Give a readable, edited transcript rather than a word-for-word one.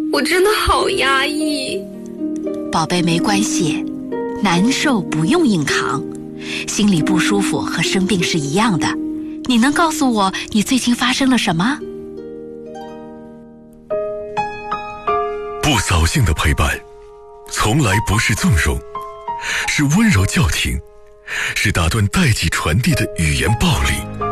我真的好压抑。 宝贝，没关系，难受不用硬扛，心里不舒服和生病是一样的。你能告诉我你最近发生了什么？ 不扫兴的陪伴，从来不是纵容，是温柔叫停，是打断代际传递的语言暴力。